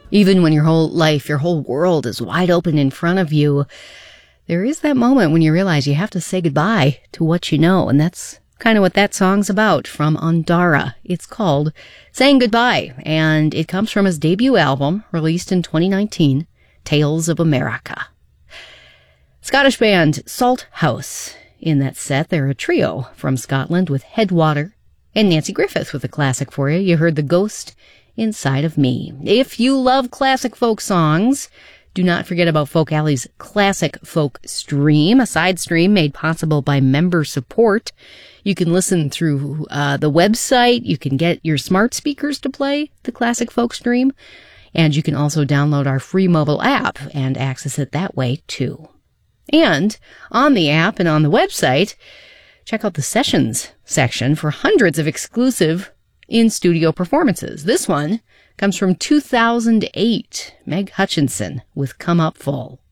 Even when your whole life, your whole world is wide open in front of you, there is that moment when you realize you have to say goodbye to what you know, and that's kind of what that song's about from Ondara. It's called Saying Goodbye, and it comes from his debut album, released in 2019, Tales of America. Scottish band Salt House. In that set, they're a trio from Scotland with Headwater and Nancy Griffith with a classic for you. You heard The Ghost Inside of Me. If you love classic folk songs, do not forget about Folk Alley's Classic Folk Stream, a side stream made possible by member support. You can listen through the website. You can get your smart speakers to play the Classic Folk Stream. And you can also download our free mobile app and access it that way, too. And on the app and on the website, check out the Sessions section for hundreds of exclusive in-studio performances. This one comes from 2008, Meg Hutchinson with Come Up Full.